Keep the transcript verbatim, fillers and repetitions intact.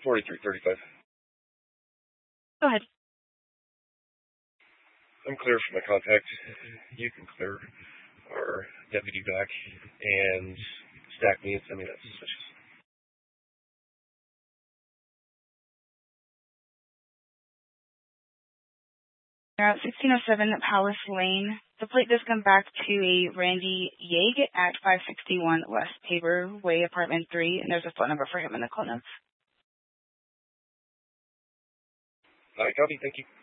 forty-three thirty-five. Go ahead. I'm clear for my contact. You can clear our deputy back and stack me and send me that suspicious. You're at sixteen oh seven Palace Lane. The plate does come back to a Randy Yeag at five sixty-one West Tabor Way, Apartment three, and there's a phone number for him in the call notes. All right, copy. Thank you.